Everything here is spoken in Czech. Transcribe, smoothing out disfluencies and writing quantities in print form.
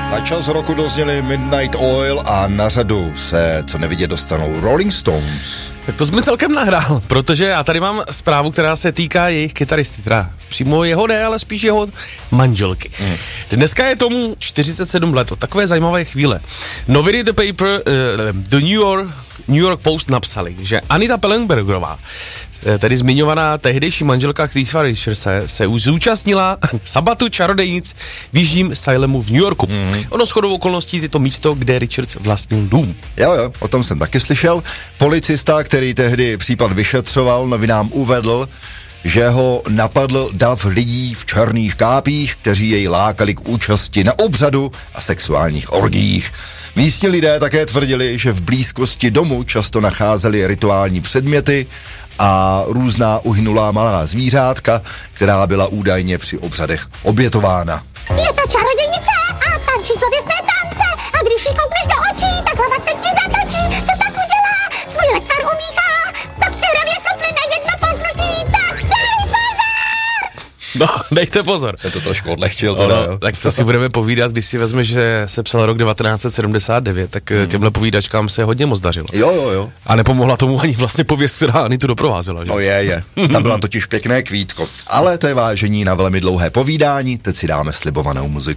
Na čas roku dozněli Midnight Oil a na řadu se, co nevidět, dostanou Rolling Stones. Tak to jsme celkem nahrál, protože já tady mám zprávu, která se týká jejich kytaristy, teda přímo jeho ne, ale spíš jeho manželky. Dneska je tomu 47 let, takové zajímavé chvíle. Noviny The Paper, The New York Post napsali, že Anita Pallenbergerová, tedy zmiňovaná tehdejší manželka Keitha Richardse, se už zúčastnila sabatu čarodejnic v jižním Salemu v New Yorku. Ono shodou okolností je to místo, kde Richards vlastnil dům. Jo, o tom jsem taky slyšel. Policista, který tehdy případ vyšetřoval, novinám uvedl, že ho napadl dav lidí v černých kápích, kteří jej lákali k účasti na obřadu a sexuálních orgiích. Místní lidé také tvrdili, že v blízkosti domu často nacházeli rituální předměty a různá uhynulá malá zvířátka, která byla údajně při obřadech obětována. Je to čarodějnice a tančí slověsné tance a když jí koukneš do očí, tak hlava se ti zatočí. Co tak udělá? Svůj lektvar umíchá, tak terově stopne na jedno pohnutí, tak dej pozor! No, dejte pozor. Se to trošku odlehčil teda, jo. Tak to si budeme povídat, když si vezme, že se psal rok 1979, tak těmhle povídačkám se hodně moc dařilo. Jo. A nepomohla tomu ani vlastně pověst, která Anitu doprovázela, že? No je. Tam byla totiž pěkné kvítko. Ale to je vážení na velmi dlouhé povídání, teď si dáme slibovanou muziku.